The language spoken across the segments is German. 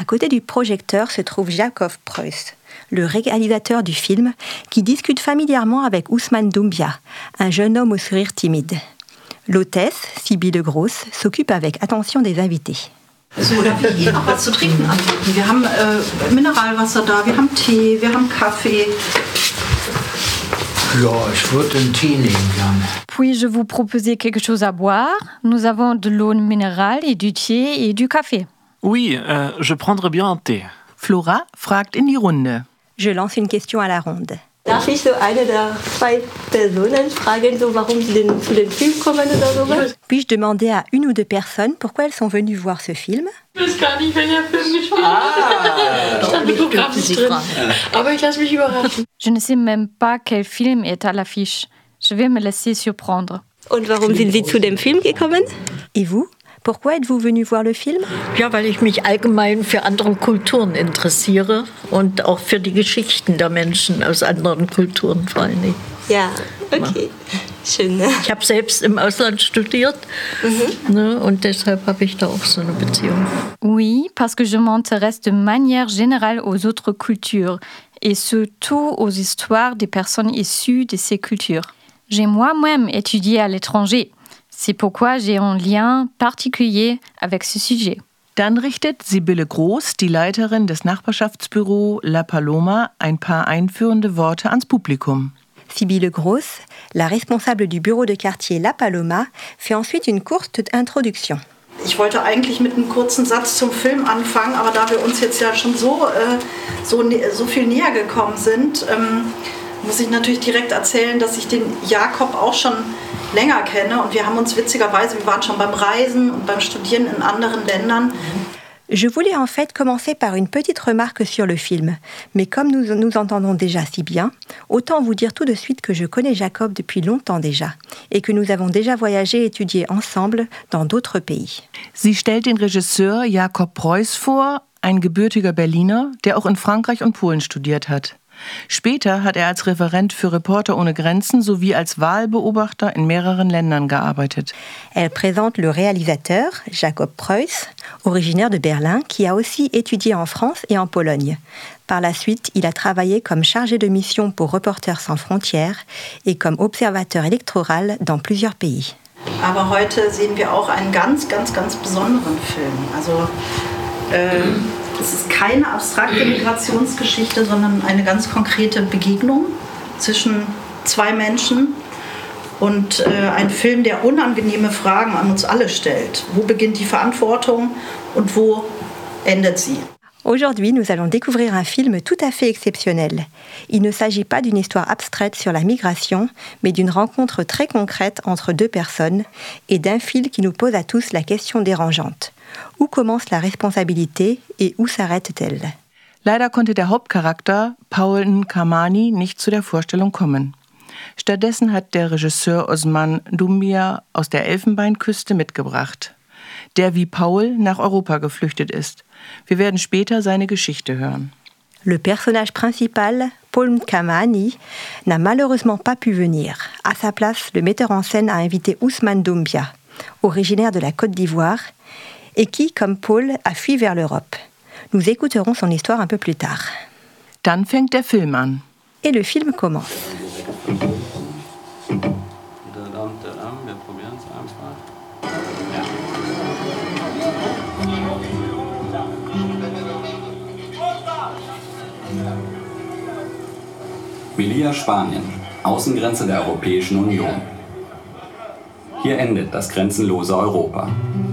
côté du projecteur se trouve Jacob Preuss, le réalisateur du film, qui discute familièrement avec Ousmane Doumbia, un jeune homme au sourire timide. L'hôtesse, Sibylle Groß, s'occupe avec attention des invités. So, darf ich Ihnen noch was zu trinken anbieten? Wir haben Mineralwasser da, wir haben Tee, wir haben Kaffee. Ja, ich würde einen Tee nehmen gerne. Puis-je vous proposer quelque chose à boire? Nous avons de l'eau minérale et du thé et du café. Oui, je prendrais bien un thé. Flora fragt in die Runde. Je lance une question à la ronde. Darf ich so eine der zwei Personen fragen, so warum sie denn zu dem Film kommen oder sowas? Puis-je demander à une ou deux personnes pourquoi elles sont venues voir ce film? Ich weiß gar nicht, welcher Film gespielt wird. Stand Fotograf nicht drin. Aber ich lasse mich überraschen. Je ne sais même pas quel film est à l'affiche. Je vais me laisser surprendre. Und warum sind Sie zu dem Film gekommen? Et vous? Pourquoi êtes-vous venu voir le film? Ja, weil ich mich allgemein für andere Kulturen interessiere und auch für die Geschichten der Menschen aus anderen Kulturen vor allen Dingen. Ja, okay. Schön. Ich habe selbst im Ausland studiert und deshalb habe ich da auch so eine Beziehung. Oui, parce que je m'intéresse de manière générale aux autres cultures et surtout aux histoires des personnes issues de ces cultures. J'ai moi-même étudié à l'étranger. C'est pourquoi j'ai un lien particulier avec ce sujet. Dann richtet Sibylle Groß, die Leiterin des Nachbarschaftsbüro La Paloma, ein paar einführende Worte ans Publikum. Sibylle Groß, la responsable du bureau de quartier La Paloma, fait ensuite une courte introduction. Ich wollte eigentlich mit einem kurzen Satz zum Film anfangen, aber da wir uns jetzt ja schon so viel näher gekommen sind, muss ich natürlich direkt erzählen, dass ich den Jakob auch schon länger kenne und wir haben uns witzigerweise, wir waren schon beim Reisen und beim Studieren in anderen Ländern. Je voulais en fait commencer par une petite remarque sur le film, mais comme nous entendons déjà si bien, autant vous dire tout de suite que je connais Jacob depuis longtemps déjà et que nous avons déjà voyagé et étudié ensemble dans d'autres pays. Sie stellt den Regisseur Jacob Preuss vor, ein gebürtiger Berliner, der auch in Frankreich und Polen studiert hat. Später hat er als Referent für Reporter ohne Grenzen sowie als Wahlbeobachter in mehreren Ländern gearbeitet. Elle présente le réalisateur, Jacob Preuss, originaire de Berlin, qui a aussi étudié en France et en Pologne. Par la suite, il a travaillé comme chargé de mission pour Reporters sans frontières et comme observateur électoral dans plusieurs pays. Aber heute sehen wir auch einen ganz, ganz, ganz besonderen Film. Also es ist keine abstrakte Migrationsgeschichte, sondern eine ganz konkrete Begegnung zwischen zwei Menschen und ein Film, der unangenehme Fragen an uns alle stellt. Wo beginnt die Verantwortung und wo endet sie? Aujourd'hui, nous allons découvrir un film tout à fait exceptionnel. Il ne s'agit pas d'une histoire abstraite sur la migration, mais d'une rencontre très concrète entre deux personnes et d'un fil qui nous pose à tous la question dérangeante. Où commence la responsabilité et où s'arrête-t-elle? Leider konnte der Hauptcharakter Paul Nkamani nicht zu der Vorstellung kommen. Stattdessen hat der Regisseur Ousmane Doumbia aus der Elfenbeinküste mitgebracht, der wie Paul nach Europa geflüchtet ist. Wir werden später seine Geschichte hören. Le personnage principal, Paul Nkamani, n'a malheureusement pas pu venir. À sa place, le metteur en scène a invité Ousmane Doumbia, originaire de la Côte d'Ivoire, et qui, comme Paul, a fui vers l'Europe. Nous écouterons son histoire un peu plus tard. Dann fängt der Film an. Et le film commence. Wir probieren es einfach. Melilla, Spanien, Außengrenze der Europäischen Union. Hier endet das grenzenlose Europa.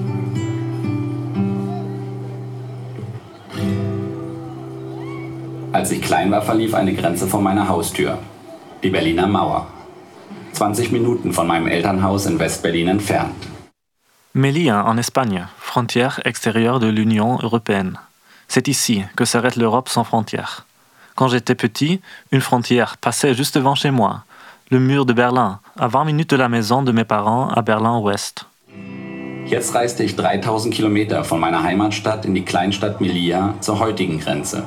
Als ich klein war, verlief eine Grenze vor meiner Haustür, die Berliner Mauer. 20 Minuten von meinem Elternhaus in West-Berlin entfernt. Melilla, en Espagne, frontière extérieure de l'Union européenne. C'est ici que s'arrête l'Europe sans frontières. Quand j'étais petit, une frontière passait juste devant chez moi, le mur de Berlin, à 20 minutes de la maison de mes parents à Berlin-Ouest. Jetzt reiste ich 3000 Kilometer von meiner Heimatstadt in die Kleinstadt Melilla zur heutigen Grenze.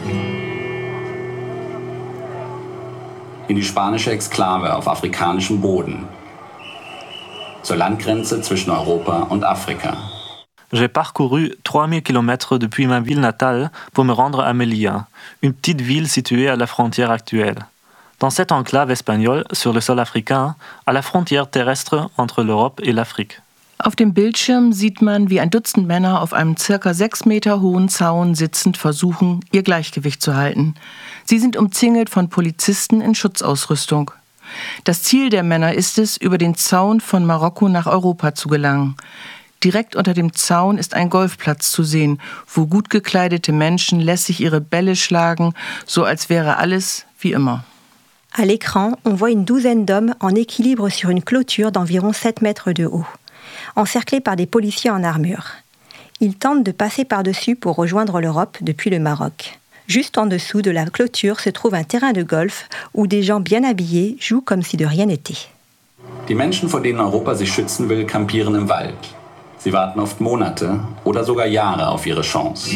In die spanische Exklave auf afrikanischem Boden. Zur Landgrenze zwischen Europa und Afrika. J'ai parcouru 3000 km depuis ma ville natale pour me rendre à Melilla, une petite ville située à la frontière actuelle. Dans cette enclave espagnole sur le sol africain, à la frontière terrestre entre l'Europe et l'Afrique. Auf dem Bildschirm sieht man, wie ein Dutzend Männer auf einem ca. 6 Meter hohen Zaun sitzend versuchen, ihr Gleichgewicht zu halten. Sie sind umzingelt von Polizisten in Schutzausrüstung. Das Ziel der Männer ist es, über den Zaun von Marokko nach Europa zu gelangen. Direkt unter dem Zaun ist ein Golfplatz zu sehen, wo gut gekleidete Menschen lässig ihre Bälle schlagen, so als wäre alles wie immer. À l'écran, on voit une douzaine d'hommes en équilibre sur une clôture d'environ 7 mètres de haut, encerclés par des policiers en armure. Ils tentent de passer par-dessus pour rejoindre l'Europe depuis le Maroc. Juste en dessous de la clôture se trouve un terrain de golf où des gens bien habillés jouent comme si de rien n'était. Die Menschen, vor denen Europa sich schützen will, kampieren im Wald. Sie warten oft Monate oder sogar Jahre auf ihre Chance.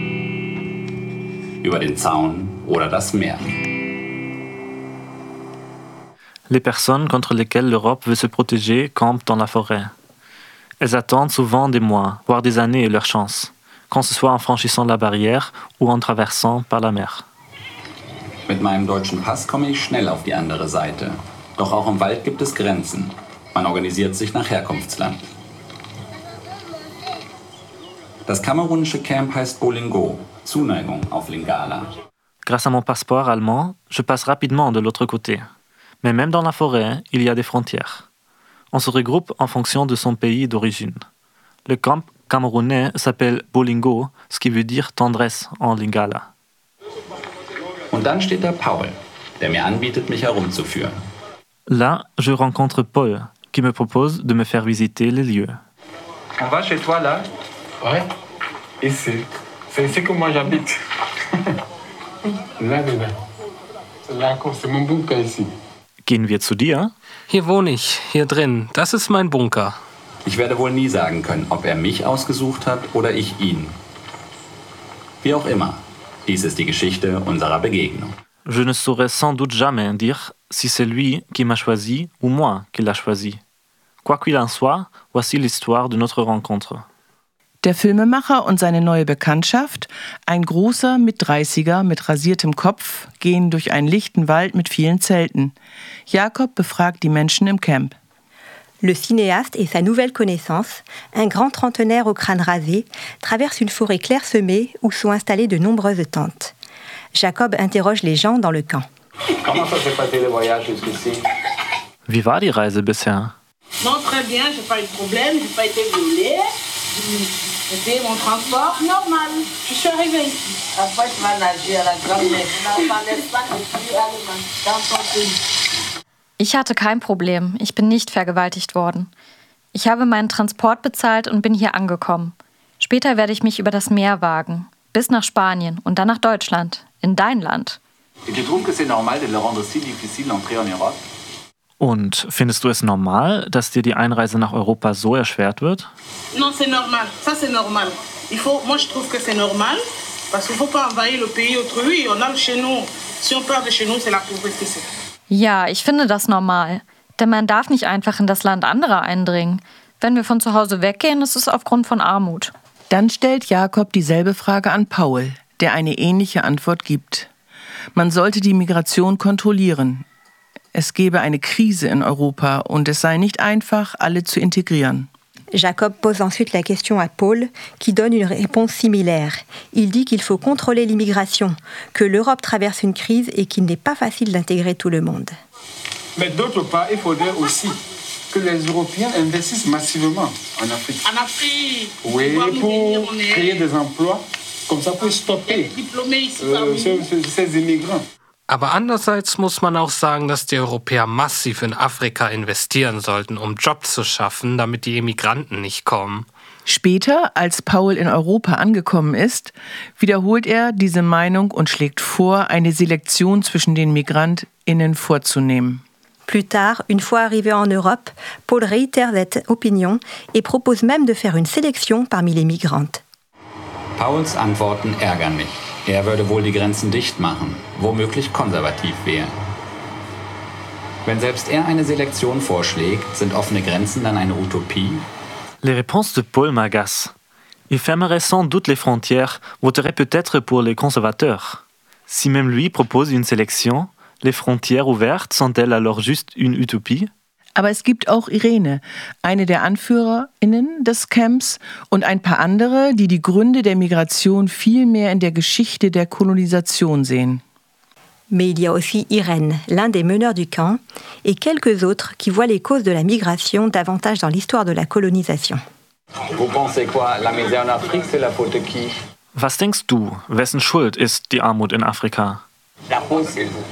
Über den Zaun oder das Meer. Les personnes contre lesquelles l'Europe veut se protéger campent dans la forêt. Elles attendent souvent des mois, voire des années leur chance, quand ce soit en franchissant la barrière ou en traversant par la mer. Mit meinem deutschen Pass komme ich schnell auf die andere Seite. Doch auch im Wald gibt es Grenzen. Man organisiert sich nach Herkunftsland. Das kamerunische Camp heißt Bolingo, Zuneigung auf Lingala. Grâce à mon passeport allemand, je passe rapidement de l'autre côté. Mais même dans la forêt, il y a des frontières. On se regroupe en fonction de son pays d'origine. Le camp camerounais s'appelle Bolingo, ce qui veut dire tendresse en Lingala. Und dann steht da Paul, der mir anbietet, mich herumzuführen. Là, je rencontre Paul, qui me propose de me faire visiter les lieux. On va chez toi là? Ouais, ici. C'est ici que moi j'habite. Là-dedans. Là, c'est mon bunker ici. Gehen wir zu dir? Hier wohne ich, hier drin. Das ist mein Bunker. Ich werde wohl nie sagen können, ob er mich ausgesucht hat oder ich ihn. Wie auch immer, dies ist die Geschichte unserer Begegnung. Je ne saurais sans doute jamais dire si c'est lui qui m'a choisi ou moi qui l'a choisi. Quoi qu'il en soit, voici l'histoire de notre rencontre. Der Filmemacher und seine neue Bekanntschaft, ein großer Mit-30er mit rasiertem Kopf, gehen durch einen lichten Wald mit vielen Zelten. Jakob befragt die Menschen im Camp. Le cinéaste et sa nouvelle connaissance, un grand trentenaire au crâne rasé, traversent une forêt clairsemée où sont installées de nombreuses tentes. Jacob interroge les gens dans le camp. Comment ça s'est passé le voyage jusqu'ici? Wie war die Reise bisher? Non, très bien, j'ai pas eu de problème, j'ai pas été violée. C'était mon transport normal. Je suis arrivée ici. Après, tu vas nager à la grande mer. Dans ton pays. Ich hatte kein Problem. Ich bin nicht vergewaltigt worden. Ich habe meinen Transport bezahlt und bin hier angekommen. Später werde ich mich über das Meer wagen. Bis nach Spanien und dann nach Deutschland. In dein Land. Und findest du es normal, dass dir die Einreise nach Europa so erschwert wird? Non, c'est normal. Ça, c'est normal. Moi, je trouve que c'est normal. Parce qu'il ne faut pas envahir le pays autrui. On a chez nous. Si on part de chez nous, c'est la pauvreté. Ja, ich finde das normal. Denn man darf nicht einfach in das Land anderer eindringen. Wenn wir von zu Hause weggehen, ist es aufgrund von Armut. Dann stellt Jakob dieselbe Frage an Paul, der eine ähnliche Antwort gibt. Man sollte die Migration kontrollieren. Es gebe eine Krise in Europa und es sei nicht einfach, alle zu integrieren. Jacob pose ensuite la question à Paul, qui donne une réponse similaire. Il dit qu'il faut contrôler l'immigration, que l'Europe traverse une crise et qu'il n'est pas facile d'intégrer tout le monde. Mais d'autre part, il faudrait aussi que les Européens investissent massivement en Afrique. En Afrique? Oui, pour créer des emplois, comme ça pour stopper ces immigrants. Aber andererseits muss man auch sagen, dass die Europäer massiv in Afrika investieren sollten, um Jobs zu schaffen, damit die Immigranten nicht kommen. Später, als Paul in Europa angekommen ist, wiederholt er diese Meinung und schlägt vor, eine Selektion zwischen den MigrantInnen vorzunehmen. Plus tard, une fois arrivé en Europe, Paul réitère cette opinion et propose même de faire une sélection parmi les migrantes. Pauls Antworten ärgern mich. Er würde wohl die Grenzen dicht machen, womöglich konservativ wählen. Wenn selbst er eine Selektion vorschlägt, sind offene Grenzen dann eine Utopie? Les réponses de Paul m'agacent. Il fermerait sans doute les frontières, voterait peut-être pour les conservateurs. Si même lui propose une sélection, les frontières ouvertes sont-elles alors juste une Utopie? Aber es gibt auch Irene, eine der AnführerInnen des Camps und ein paar andere, die die Gründe der Migration viel mehr in der Geschichte der Kolonisation sehen. Mais il y a aussi Irène, l'un des meneurs du camp, et quelques autres qui voient les causes de la migration davantage dans l'histoire de la colonisation. Vous pensez quoi? La misère en Afrique, c'est la faute de qui? Was denkst du, wessen Schuld ist die Armut in Afrika? La faute, c'est vous.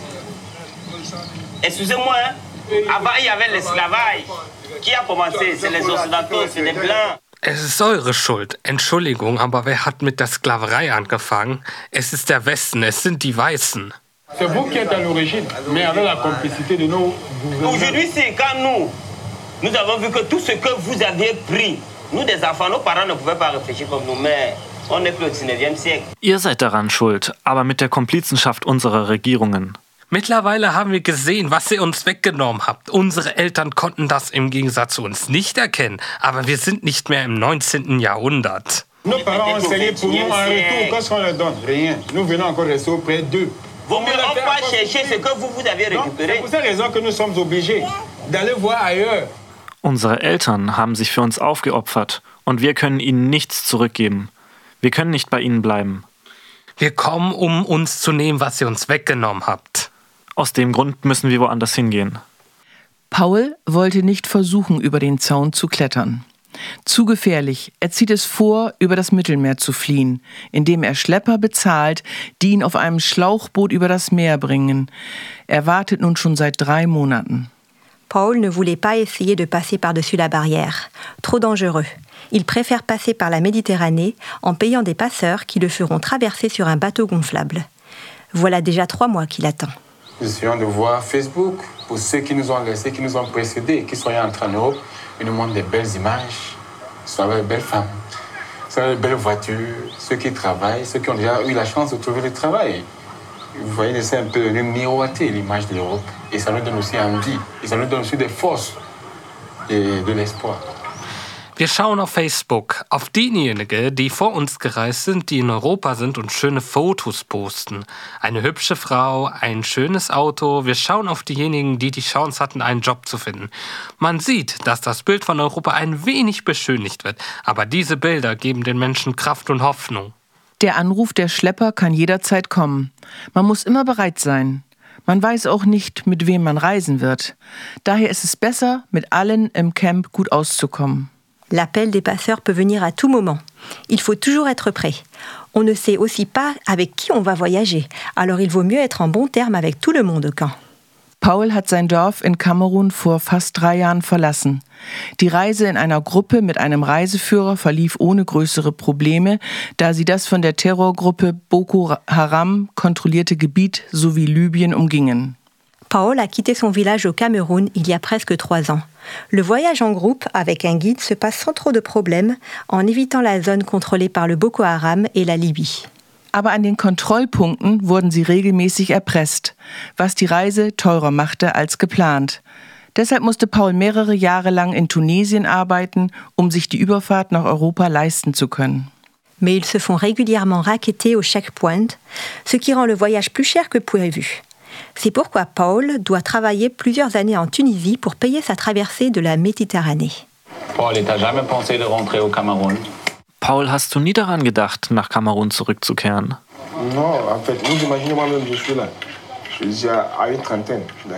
Excusez-moi, hein? Avant, il y avait l'esclavage. Qui a commencé? C'est les Occidentaux, c'est les Blancs. Es ist eure Schuld. Entschuldigung, aber wer hat mit der Sklaverei angefangen? Es ist der Westen, es sind die Weißen. C'est vous qui êtes à l'origine, mais avec la complicité de nos gouvernements. Aujourd'hui, c'est quand nous avons vu que tout ce que vous aviez pris, nous des enfants, nos parents ne pouvaient pas réfléchir comme nous, mais on n'est plus au 19e siècle. Ihr seid daran schuld, aber mit der Komplizenschaft unserer Regierungen. Mittlerweile haben wir gesehen, was ihr uns weggenommen habt. Unsere Eltern konnten das im Gegensatz zu uns nicht erkennen, aber wir sind nicht mehr im 19. Jahrhundert. Nos parents ont enseigné pour nous en retour, qu'est-ce qu'on leur donne? Rien. Nous venons encore rester auprès d'eux. Vaut mieux on va chercher ce que vous avez récupéré. C'est pour cette raison que nous sommes obligés d'aller voir ailleurs. Unsere Eltern haben sich für uns aufgeopfert und wir können ihnen nichts zurückgeben. Wir können nicht bei ihnen bleiben. Wir kommen, um uns zu nehmen, was ihr uns weggenommen habt. Aus dem Grund müssen wir woanders hingehen. Paul wollte nicht versuchen, über den Zaun zu klettern. Zu gefährlich. Er zieht es vor, über das Mittelmeer zu fliehen, indem er Schlepper bezahlt, die ihn auf einem Schlauchboot über das Meer bringen. Er wartet nun schon seit 3 Monaten. Paul ne voulait pas essayer de passer par-dessus la barrière. Trop dangereux. Il préfère passer par la Méditerranée en payant des passeurs qui le feront traverser sur un bateau gonflable. Voilà déjà 3 mois qu'il attend. Nous essayons de voir Facebook pour ceux qui nous ont laissés, qui nous ont précédés, qui sont entrés en Europe. Ils nous montrent des belles images, ils sont avec des belles femmes, ils sont avec des belles voitures, ceux qui travaillent, ceux qui ont déjà eu la chance de trouver le travail. Vous voyez, c'est un peu miroiter l'image de l'Europe. Et ça nous donne aussi envie, et ça nous donne aussi des forces et de l'espoir. Wir schauen auf Facebook, auf diejenigen, die vor uns gereist sind, die in Europa sind und schöne Fotos posten. Eine hübsche Frau, ein schönes Auto. Wir schauen auf diejenigen, die die Chance hatten, einen Job zu finden. Man sieht, dass das Bild von Europa ein wenig beschönigt wird. Aber diese Bilder geben den Menschen Kraft und Hoffnung. Der Anruf der Schlepper kann jederzeit kommen. Man muss immer bereit sein. Man weiß auch nicht, mit wem man reisen wird. Daher ist es besser, mit allen im Camp gut auszukommen. L'appel des passeurs peut venir à tout moment. Il faut toujours être prêt. On ne sait aussi pas avec qui on va voyager, alors il vaut mieux être en bon terme avec tout le monde au camp. Paul hat sein Dorf in Kamerun vor fast 3 Jahren verlassen. Die Reise in einer Gruppe mit einem Reiseführer verlief ohne größere Probleme, da sie das von der Terrorgruppe Boko Haram kontrollierte Gebiet sowie Libyen umgingen. Paul a quitté son village au Cameroun il y a presque 3 ans. Le voyage en groupe avec un guide se passe sans trop de problèmes en évitant la zone contrôlée par le Boko Haram et la Libye. Aber an den Kontrollpunkten wurden sie regelmäßig erpresst, was die Reise teurer machte als geplant. Deshalb musste Paul mehrere Jahre lang in Tunesien arbeiten, um sich die Überfahrt nach Europa leisten zu können. Mais ils se font régulièrement racketter au checkpoint, ce qui rend le voyage plus cher que prévu. C'est pourquoi Paul doit travailler plusieurs années en Tunisie pour payer sa traversée de la Méditerranée. Paul, t'as jamais pensé de rentrer au Cameroun? Paul, hast du nie daran gedacht, nach Kamerun zurückzukehren? Non, en fait, vous imaginez moi-même, je suis là. Je suis à une trentaine d'années.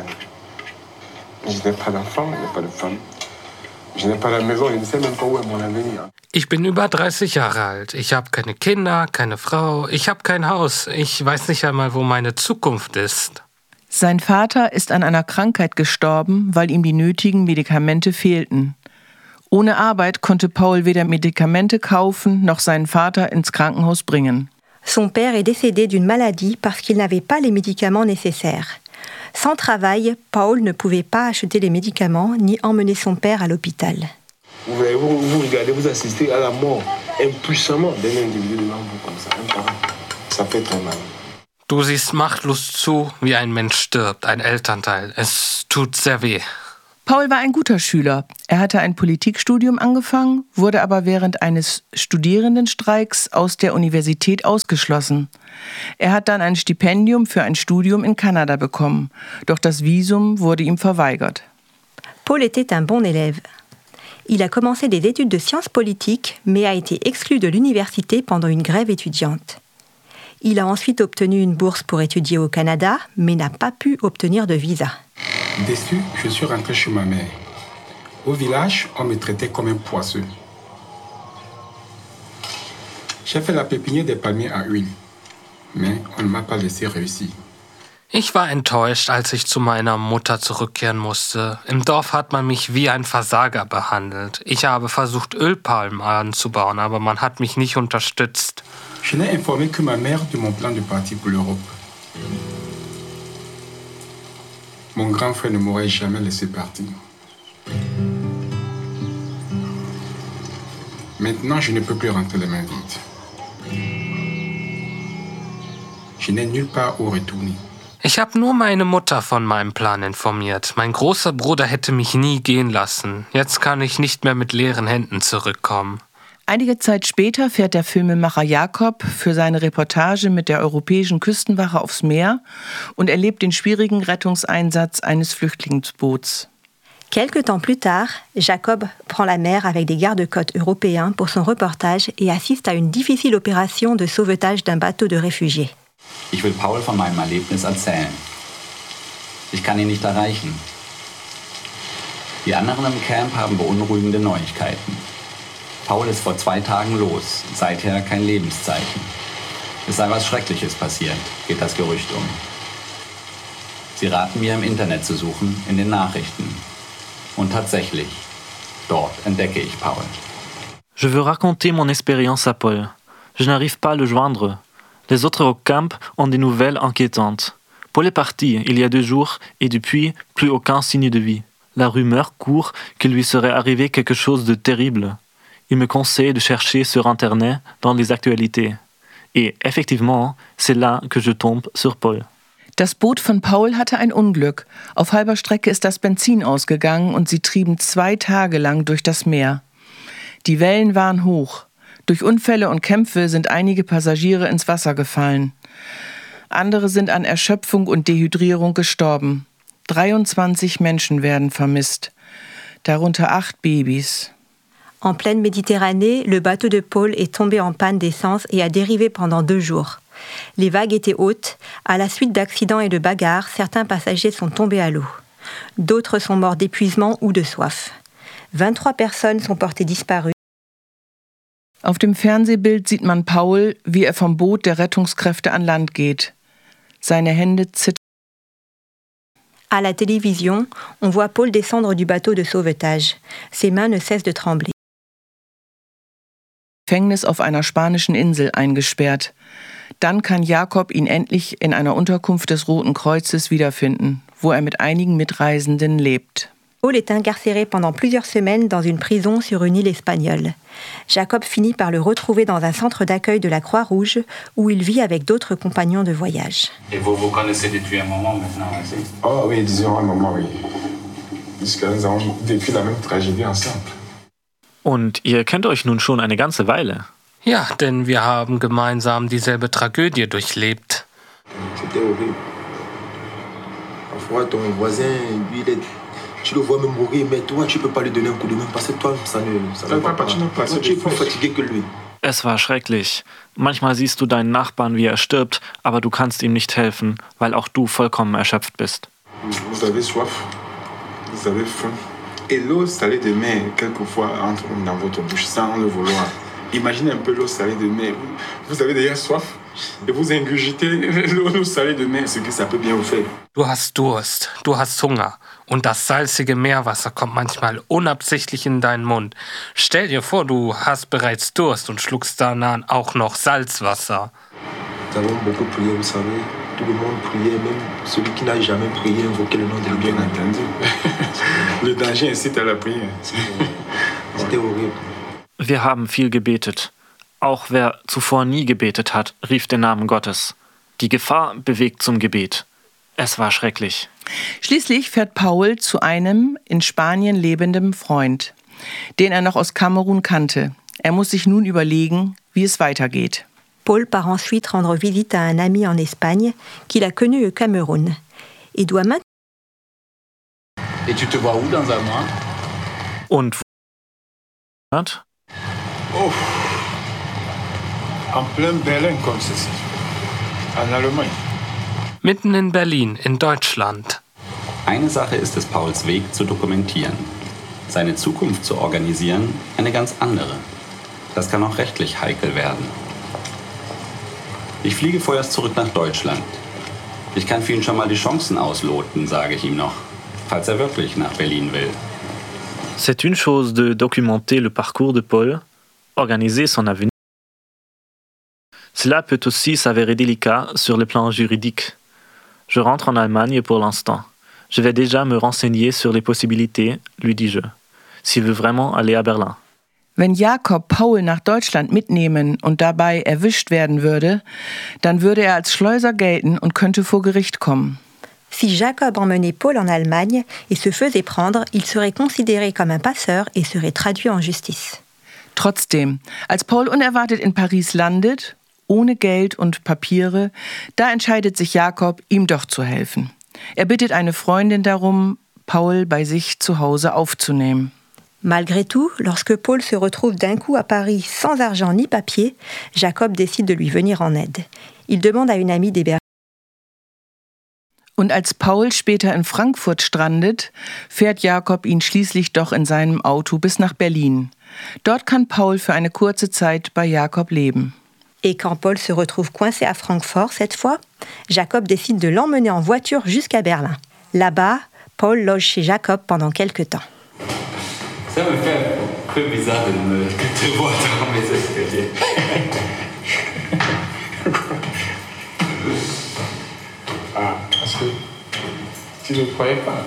Je n'ai pas d'enfant, je n'ai pas de femme. Je n'ai pas de maison, je ne sais même pas où est mon avenir. Ich bin über 30 Jahre alt. Ich habe keine Kinder, keine Frau. Ich habe kein Haus. Ich weiß nicht einmal, wo meine Zukunft ist. Sein Vater ist an einer Krankheit gestorben, weil ihm die nötigen Medikamente fehlten. Ohne Arbeit konnte Paul weder Medikamente kaufen noch seinen Vater ins Krankenhaus bringen. Son père est décédé d'une maladie parce qu'il n'avait pas les médicaments nécessaires. Sans travail, Paul ne pouvait pas acheter les médicaments ni emmener son père à l'hôpital. Vous regardez, vous assistez à la mort impuissamment d'un individu devant vous comme ça, un parent. Ça fait très mal. Du siehst machtlos zu, wie ein Mensch stirbt, ein Elternteil. Es tut sehr weh. Paul war ein guter Schüler. Er hatte ein Politikstudium angefangen, wurde aber während eines Studierendenstreiks aus der Universität ausgeschlossen. Er hat dann ein Stipendium für ein Studium in Kanada bekommen, doch das Visum wurde ihm verweigert. Paul était un bon élève. Il a commencé des études de sciences politiques, mais a été exclu de l'université pendant une grève étudiante. Il a ensuite obtenu une bourse pour étudier au Canada, mais n'a pas pu obtenir de visa. Déçu, je suis rentré chez ma mère. Au village, on me traitait comme un poisseux. J'ai fait la pépinière des palmiers à huile, mais on ne m'a pas laissé réussir. Ich war enttäuscht, als ich zu meiner Mutter zurückkehren musste. Im Dorf hat man mich wie ein Versager behandelt. Ich habe versucht, Ölpalmen anzubauen, aber man hat mich nicht unterstützt. Je n'ai informé que ma mère de mon plan de parti pour l'Europe. Mon grand frère ne m'aurait jamais laissé partir. Maintenant, je ne peux plus rentrer les mains vides. Je n'ai nulle part où retourner. Ich habe nur meine Mutter von meinem Plan informiert. Mein großer Bruder hätte mich nie gehen lassen. Jetzt kann ich nicht mehr mit leeren Händen zurückkommen. Einige Zeit später fährt der Filmemacher Jakob für seine Reportage mit der Europäischen Küstenwache aufs Meer und erlebt den schwierigen Rettungseinsatz eines Flüchtlingsboots. Quelque temps plus tard, Jacob prend la mer avec des gardes-côtes européens pour son reportage et assiste à une difficile opération de sauvetage d'un bateau de réfugiés. Ich will Paul von meinem Erlebnis erzählen. Ich kann ihn nicht erreichen. Die anderen im Camp haben beunruhigende Neuigkeiten. Paul ist vor 2 Tagen los, seither kein Lebenszeichen. Es sei was Schreckliches passiert, geht das Gerücht um. Sie raten mir, im Internet zu suchen, in den Nachrichten. Und tatsächlich, dort entdecke ich Paul. Je veux raconter mon expérience à Paul. Je n'arrive pas à le joindre. Les autres au camp ont des nouvelles inquiétantes. Paul est parti il y a 2 jours et depuis, plus aucun signe de vie. La rumeur court qu'il lui serait arrivé quelque chose de terrible. Il me conseille de chercher sur Internet dans les actualités. Et effectivement, c'est là que je tombe sur Paul. Das Boot von Paul hatte ein Unglück. Auf halber Strecke ist das Benzin ausgegangen und sie trieben 2 Tage lang durch das Meer. Die Wellen waren hoch. Durch Unfälle und Kämpfe sind einige Passagiere ins Wasser gefallen. Andere sind an Erschöpfung und Dehydrierung gestorben. 23 Menschen werden vermisst, darunter 8 Babys. En pleine Méditerranée, le bateau de Paul est tombé en panne d'essence et a dérivé pendant 2 jours. Les vagues étaient hautes. À la suite d'accidents et de bagarres, certains passagers sont tombés à l'eau. D'autres sont morts d'épuisement ou de soif. 23 personnes sont portées disparues. Auf dem Fernsehbild sieht man Paul, wie er vom Boot der Rettungskräfte an Land geht. Seine Hände zittern. À la télévision, on voit Paul descendre du bateau de sauvetage. Ses mains ne cessent de trembler. Gefängnis auf einer spanischen Insel eingesperrt. Dann kann Jakob ihn endlich in einer Unterkunft des Roten Kreuzes wiederfinden, wo er mit einigen Mitreisenden lebt. Paul est incarcéré pendant plusieurs semaines dans une prison sur une île espagnole. Jacob finit par le retrouver dans un centre d'accueil de la Croix-Rouge où il vit avec d'autres compagnons de voyage. Et vous vous connaissez depuis un moment maintenant aussi? Oh oui, disons un moment, oui. Puisque nous avons vécu la même tragédie ensemble. Und ihr kennt euch nun schon eine ganze Weile. Ja, denn wir haben gemeinsam dieselbe Tragödie durchlebt. C'était horrible. Parfois, ton voisin, lui, tu le vois même mourir, mais toi, tu peux pas lui donner un coup de main parce que toi, ça ne va pas. Toi, tu es plus fatigué que lui. Es war schrecklich. Manchmal siehst du deinen Nachbarn, wie er stirbt, aber du kannst ihm nicht helfen, weil auch du vollkommen erschöpft bist. Vous avez soif, vous avez faim. Et l'eau salée de mer, quelquefois, entre dans votre bouche sans le vouloir. Imaginez un peu l'eau salée de mer. Vous avez déjà soif et vous ingurgitez l'eau salée de mer, ce que ça peut bien vous faire. Du hast Durst, du hast Hunger und das salzige Meerwasser kommt manchmal unabsichtlich in deinen Mund. Stell dir vor, du hast bereits Durst und schluckst danach auch noch Salzwasser. Nous avons beaucoup prié, vous savez. Tout le monde priait, même celui qui n'a jamais prié, invoquait le nom de Dieu. Bien entendu. Le danger incite à la prière. C'était horrible. Wir haben viel gebetet. Auch wer zuvor nie gebetet hat, rief den Namen Gottes. Die Gefahr bewegt zum Gebet. Es war schrecklich. Schließlich fährt Paul zu einem in Spanien lebenden Freund, den er noch aus Kamerun kannte. Er muss sich nun überlegen, wie es weitergeht. Paul part ensuite rendre visite à un ami en Espagne qu'il a connu au Cameroun et doit maintenant. Et tu te vois où dans un mois? Und Oh. En plein Berlin comme ceci. En Allemagne. Mitten in Berlin, in Deutschland. Eine Sache ist es, Pauls Weg zu dokumentieren. Seine Zukunft zu organisieren, eine ganz andere. Das kann auch rechtlich heikel werden. Ich fliege vorerst zurück nach Deutschland. Ich kann für ihn schon mal die Chancen ausloten, sage ich ihm noch, falls er wirklich nach Berlin will. C'est une chose de documenter le parcours de Paul, organiser son avenir. Cela peut aussi s'avérer délicat sur le plan juridique. Je rentre en Allemagne pour l'instant. Je vais déjà me renseigner sur les possibilités, lui dis-je, s'il veut vraiment aller à Berlin. Wenn Jakob Paul nach Deutschland mitnehmen und dabei erwischt werden würde, dann würde er als Schleuser gelten und könnte vor Gericht kommen. Si Jacob emmenait Paul en Allemagne et se faisait prendre, il serait considéré comme un passeur et serait traduit en justice. Trotzdem, als Paul unerwartet in Paris landet, ohne Geld und Papiere, da entscheidet sich Jakob, ihm doch zu helfen. Er bittet eine Freundin darum, Paul bei sich zu Hause aufzunehmen. Malgré tout, lorsque Paul se retrouve d'un coup à Paris sans argent ni papier, Jacob décide de lui venir en aide. Il demande à une amie d'héberger. Und als Paul später in Frankfurt strandet, fährt Jakob ihn schließlich doch in seinem Auto bis nach Berlin. Dort kann Paul für eine kurze Zeit bei Jakob leben. Et quand Paul se retrouve coincé à Francfort cette fois, Jacob décide de l'emmener en voiture jusqu'à Berlin. Là-bas, Paul loge chez Jacob pendant quelque temps. Ça me fait un peu bizarre de te voir dans mes escaliers. Ah, parce que tu ne croyais pas.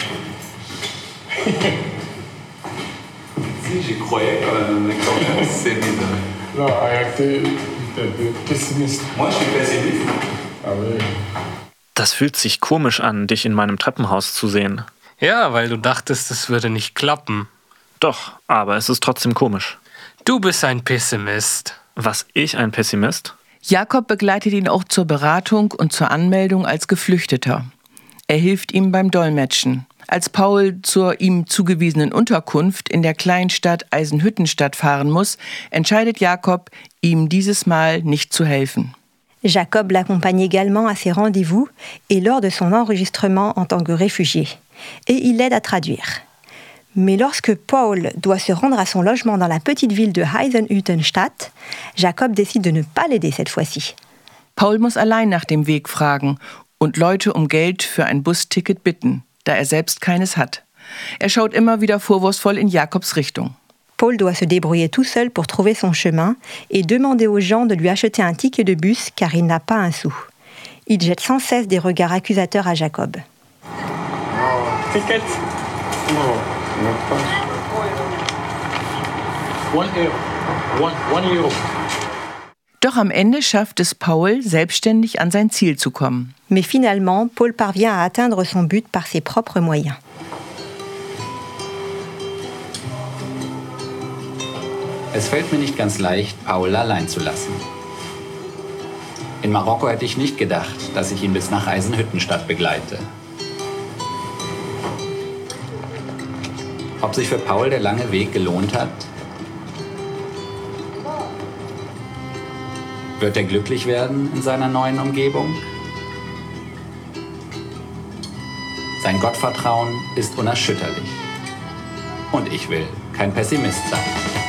Si, j'y croyais quand même, mais quand même, c'est bizarre. Non, arrêtez d'être pessimiste. Moi, je suis pessimiste. Ah oui. Das fühlt sich komisch an, dich in meinem Treppenhaus zu sehen. Ja, weil du dachtest, es würde nicht klappen. Doch, aber es ist trotzdem komisch. Du bist ein Pessimist. Was, ich ein Pessimist? Jakob begleitet ihn auch zur Beratung und zur Anmeldung als Geflüchteter. Er hilft ihm beim Dolmetschen. Als Paul zur ihm zugewiesenen Unterkunft in der Kleinstadt Eisenhüttenstadt fahren muss, entscheidet Jakob, ihm dieses Mal nicht zu helfen. Jacob l'accompagne également à ses rendez-vous et lors de son enregistrement en tant que réfugié. Et il l'aide à traduire. Mais lorsque Paul doit se rendre à son logement dans la petite ville de Eisenhüttenstadt, Jacob décide de ne pas l'aider cette fois-ci. Paul muss allein nach dem Weg fragen und Leute um Geld für ein Busticket bitten, da er selbst keines hat. Er schaut immer wieder vorwurfsvoll in Jakobs Richtung. Paul doit se débrouiller tout seul pour trouver son chemin et demander aux gens de lui acheter un ticket de bus car il n'a pas un sou. Il jette sans cesse des regards accusateurs à Jacob. Ticket? No. €1. Doch am Ende schafft es Paul, selbstständig an sein Ziel zu kommen. Mais finalement, Paul parvient à atteindre son but par ses propres moyens. Es fällt mir nicht ganz leicht, Paul allein zu lassen. In Marokko hätte ich nicht gedacht, dass ich ihn bis nach Eisenhüttenstadt begleite. Ob sich für Paul der lange Weg gelohnt hat? Wird er glücklich werden in seiner neuen Umgebung? Sein Gottvertrauen ist unerschütterlich. Und ich will kein Pessimist sein.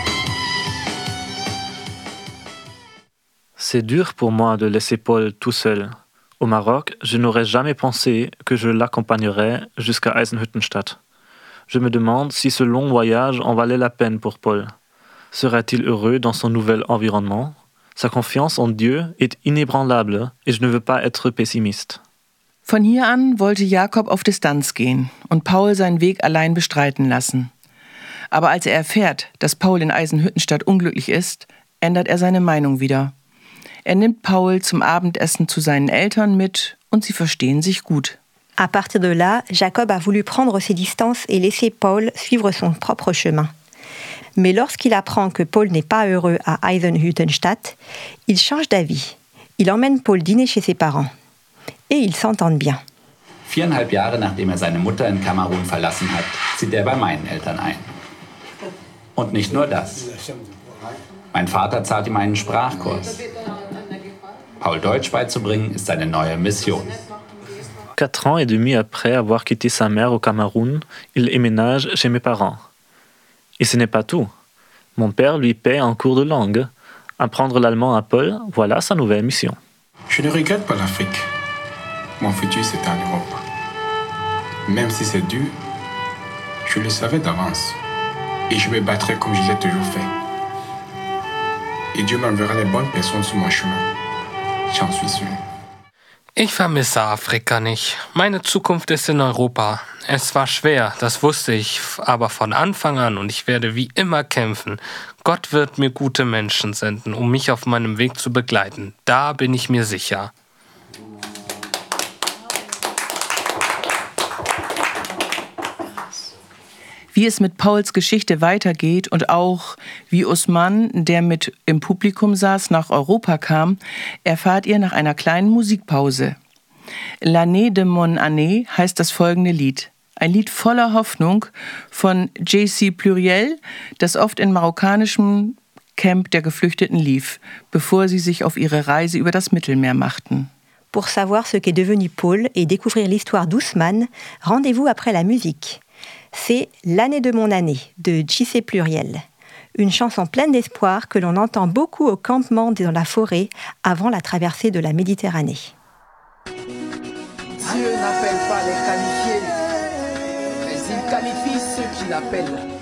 C'est dur pour moi de laisser Paul tout seul. Au Maroc, je n'aurais jamais pensé que je l'accompagnerais jusqu'à Eisenhüttenstadt. Je me demande si ce long voyage en valait la peine pour Paul. Serait-il heureux dans son nouvel environnement? Sa confiance en Dieu est inébranlable et je ne veux pas être pessimiste. Von hier an wollte Jakob auf Distanz gehen und Paul seinen Weg allein bestreiten lassen. Aber als er erfährt, dass Paul in Eisenhüttenstadt unglücklich ist, ändert er seine Meinung wieder. Er nimmt Paul zum Abendessen zu seinen Eltern mit und sie verstehen sich gut. À partir de là, Jacob a voulu prendre ses distances et laisser Paul suivre son propre chemin. Mais lorsqu'il apprend que Paul n'est pas heureux à Eisenhüttenstadt, il change d'avis. Il emmène Paul dîner chez ses parents. Et ils s'entendent bien. 4,5 Jahre nachdem seine Mutter in Kamerun verlassen hat, zieht bei meinen Eltern ein. Und nicht nur das. Mein Vater zahlt ihm einen Sprachkurs. Paul Deutsch beizubringen, ist seine neue Mission. 4 ans et demi après avoir quitté sa mère au Cameroun, il éménage chez mes parents. Et ce n'est pas tout. Mon père lui paie un cours de langue. Apprendre l'allemand à Paul, voilà sa nouvelle mission. Je ne regrette pas l'Afrique. Mon futur, c'est en Europe. Même si c'est dur, je le savais d'avance. Et je me battrai comme je l'ai toujours fait. Et Dieu m'enverra les bonnes personnes sur mon chemin. J'en suis sûr. Ich vermisse Afrika nicht. Meine Zukunft ist in Europa. Es war schwer, das wusste ich, aber von Anfang an und ich werde wie immer kämpfen. Gott wird mir gute Menschen senden, um mich auf meinem Weg zu begleiten. Da bin ich mir sicher. Wie es mit Pauls Geschichte weitergeht und auch wie Osman, der mit im Publikum saß, nach Europa kam, erfahrt ihr nach einer kleinen Musikpause. L'année de mon année heißt das folgende Lied. Ein Lied voller Hoffnung von J.C. Pluriel, das oft in marokkanischem Camp der Geflüchteten lief, bevor sie sich auf ihre Reise über das Mittelmeer machten. Pour savoir ce qu'est devenu Paul et découvrir l'histoire d'Ousmane, rendez-vous après la musique. C'est L'année de mon année de J.C. Pluriel, une chanson pleine d'espoir que l'on entend beaucoup au campement dans la forêt avant la traversée de la Méditerranée. Dieu n'appelle pas les qualifiés, mais il qualifie ceux qui l'appellent.